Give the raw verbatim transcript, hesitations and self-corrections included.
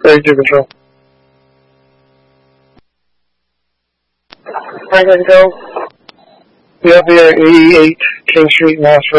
thirty-two Control. Franklin, go. We have here at eighty-eight King Street, Mass.